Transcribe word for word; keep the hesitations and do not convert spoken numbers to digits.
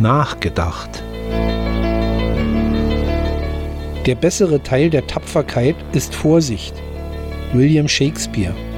nachgedacht. Der bessere Teil der Tapferkeit ist Vorsicht. William Shakespeare.